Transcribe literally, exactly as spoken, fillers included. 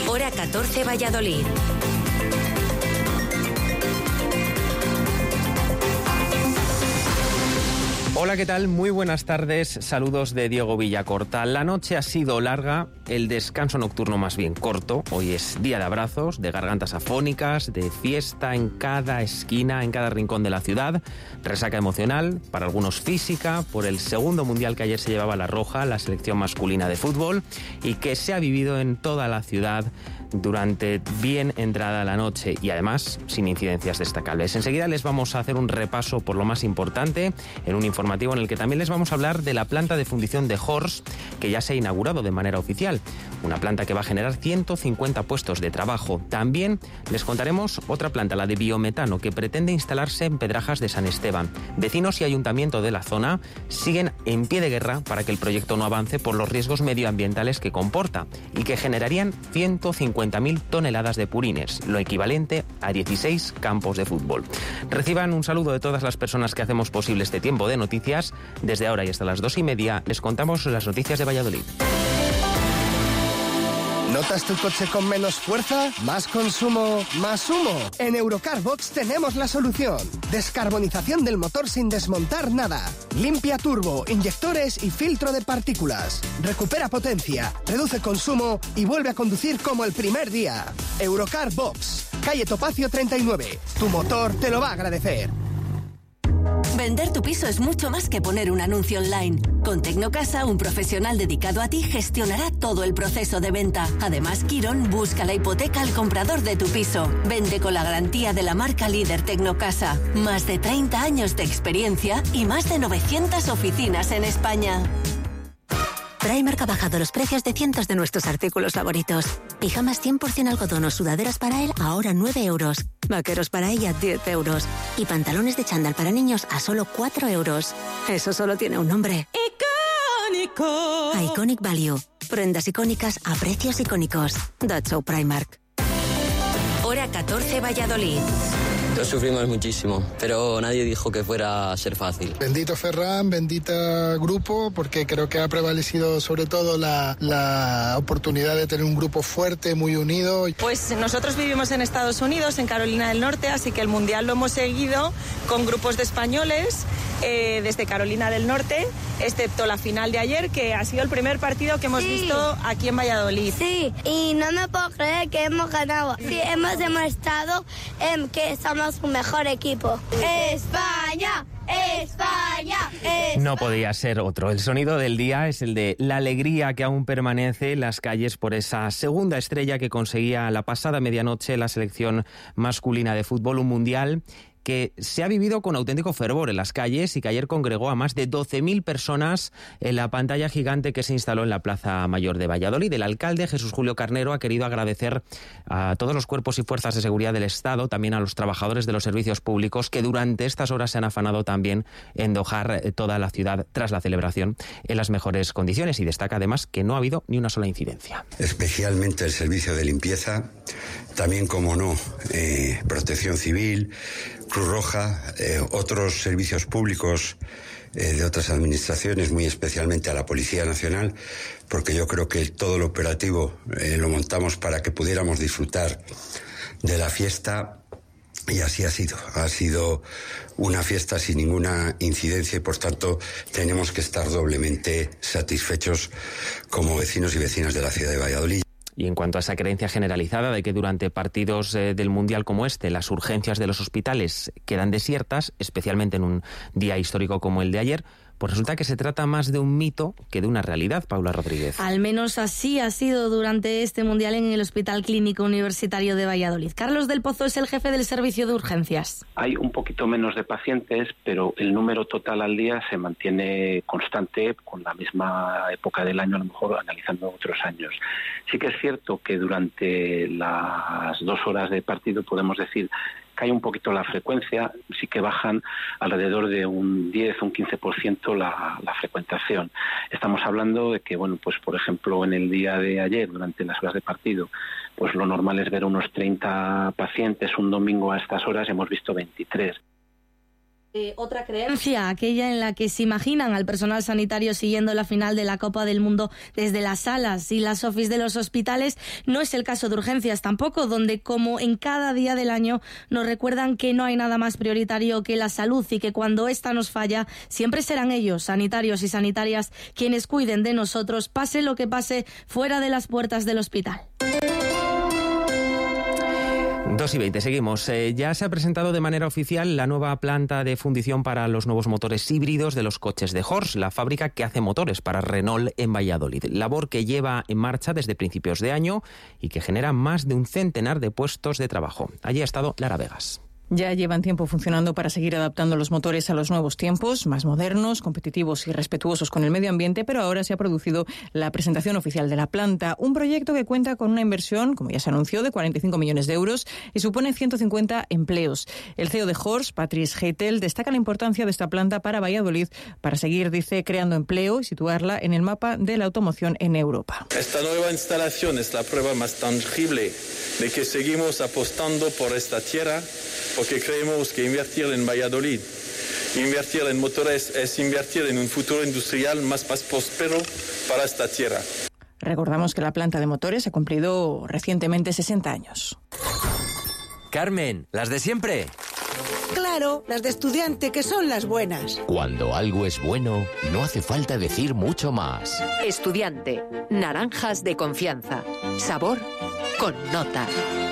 Hora catorce, Valladolid. Hola, ¿qué tal? Muy buenas tardes. Saludos de Diego Villacorta. La noche ha sido larga, el descanso nocturno más bien corto. Hoy es día de abrazos, de gargantas afónicas, de fiesta en cada esquina, en cada rincón de la ciudad. Resaca emocional, para algunos física, por el segundo mundial que ayer se llevaba la Roja, la selección masculina de fútbol, y que se ha vivido en toda la ciudad durante bien entrada la noche y además sin incidencias destacables. Enseguida les vamos a hacer un repaso por lo más importante en un informativo en el que también les vamos a hablar de la planta de fundición de Horst, que ya se ha inaugurado de manera oficial. Una planta que va a generar ciento cincuenta puestos de trabajo. También les contaremos otra planta, la de biometano, que pretende instalarse en Pedrajas de San Esteban. Vecinos y ayuntamiento de la zona siguen en pie de guerra para que el proyecto no avance por los riesgos medioambientales que comporta y que generarían ciento cincuenta mil toneladas de purines, lo equivalente a dieciséis campos de fútbol. Reciban un saludo de todas las personas que hacemos posible este tiempo de noticias. Desde ahora y hasta las dos y media les contamos las noticias de Valladolid. ¿Notas tu coche con menos fuerza? ¿Más consumo? ¿Más humo? En Eurocarbox tenemos la solución. Descarbonización del motor sin desmontar nada. Limpia turbo, inyectores y filtro de partículas. Recupera potencia, reduce consumo y vuelve a conducir como el primer día. Eurocarbox, calle Topacio treinta y nueve. Tu motor te lo va a agradecer. Vender tu piso es mucho más que poner un anuncio online. Con Tecnocasa, un profesional dedicado a ti gestionará todo el proceso de venta. Además, Quirón busca la hipoteca al comprador de tu piso. Vende con la garantía de la marca líder Tecnocasa. Más de treinta años de experiencia y más de novecientas oficinas en España. Primark ha bajado los precios de cientos de nuestros artículos favoritos. Pijamas cien por ciento algodón o sudaderas para él ahora nueve euros. Vaqueros para ella diez euros. Y pantalones de chándal para niños a solo cuatro euros. Eso solo tiene un nombre. ¡Icónico! Iconic Value. Prendas icónicas a precios icónicos. That's so Primark. Hora catorce, Valladolid. Lo sufrimos muchísimo, pero nadie dijo que fuera a ser fácil. Bendito Ferran, bendita grupo, porque creo que ha prevalecido sobre todo la, la oportunidad de tener un grupo fuerte, muy unido. Pues nosotros vivimos en Estados Unidos, en Carolina del Norte, así que el Mundial lo hemos seguido con grupos de españoles eh, desde Carolina del Norte, excepto la final de ayer, que ha sido el primer partido que hemos sí. visto aquí en Valladolid. Sí, y no me puedo creer que hemos ganado. Sí, hemos demostrado eh, que somos un mejor equipo. ¡España! España, España. No podía ser otro. El sonido del día es el de la alegría que aún permanece en las calles por esa segunda estrella que conseguía la pasada medianoche la selección masculina de fútbol, un mundial que se ha vivido con auténtico fervor en las calles y que ayer congregó a más de doce mil personas en la pantalla gigante que se instaló en la Plaza Mayor de Valladolid. El alcalde, Jesús Julio Carnero, ha querido agradecer a todos los cuerpos y fuerzas de seguridad del Estado, también a los trabajadores de los servicios públicos, que durante estas horas se han afanado también en dejar toda la ciudad tras la celebración en las mejores condiciones, y destaca además que no ha habido ni una sola incidencia. Especialmente el servicio de limpieza, también, como no, eh, Protección Civil, Cruz Roja, eh, otros servicios públicos eh, de otras administraciones, muy especialmente a la Policía Nacional, porque yo creo que todo el operativo eh, lo montamos para que pudiéramos disfrutar de la fiesta, y así ha sido. Ha sido una fiesta sin ninguna incidencia y, por tanto, tenemos que estar doblemente satisfechos como vecinos y vecinas de la ciudad de Valladolid. Y en cuanto a esa creencia generalizada de que durante partidos eh, del Mundial como este las urgencias de los hospitales quedan desiertas, especialmente en un día histórico como el de ayer, pues resulta que se trata más de un mito que de una realidad, Paula Rodríguez. Al menos así ha sido durante este Mundial en el Hospital Clínico Universitario de Valladolid. Carlos del Pozo es el jefe del servicio de urgencias. Hay un poquito menos de pacientes, pero el número total al día se mantiene constante con la misma época del año, a lo mejor analizando otros años. Sí que es cierto que durante las dos horas de partido podemos decir cae un poquito la frecuencia, sí que bajan alrededor de un diez, un quince por ciento la, la frecuentación. Estamos hablando de que, bueno, pues por ejemplo, en el día de ayer, durante las horas de partido, pues lo normal es ver unos treinta pacientes, un domingo a estas horas hemos visto veintitrés. Eh, otra creencia, aquella en la que se imaginan al personal sanitario siguiendo la final de la Copa del Mundo desde las salas y las office de los hospitales, no es el caso de urgencias tampoco, donde como en cada día del año nos recuerdan que no hay nada más prioritario que la salud y que cuando esta nos falla siempre serán ellos, sanitarios y sanitarias, quienes cuiden de nosotros, pase lo que pase fuera de las puertas del hospital. dos y veinte, seguimos. Eh, ya se ha presentado de manera oficial la nueva planta de fundición para los nuevos motores híbridos de los coches de Horse, la fábrica que hace motores para Renault en Valladolid. Labor que lleva en marcha desde principios de año y que genera más de un centenar de puestos de trabajo. Allí ha estado Lara Vegas. Ya llevan tiempo funcionando para seguir adaptando los motores a los nuevos tiempos, más modernos, competitivos y respetuosos con el medio ambiente, pero ahora se ha producido la presentación oficial de la planta, un proyecto que cuenta con una inversión, como ya se anunció, de cuarenta y cinco millones de euros y supone ciento cincuenta empleos. El C E O de Horse, Patrice Heitel, destaca la importancia de esta planta para Valladolid para seguir, dice, creando empleo y situarla en el mapa de la automoción en Europa. Esta nueva instalación es la prueba más tangible de que seguimos apostando por esta tierra, porque creemos que invertir en Valladolid, invertir en motores es invertir en un futuro industrial más próspero para esta tierra. Recordamos que la planta de motores ha cumplido recientemente sesenta años. Carmen, ¿las de siempre? Claro, las de estudiante, que son las buenas. Cuando algo es bueno, no hace falta decir mucho más. Estudiante, naranjas de confianza, sabor con nota.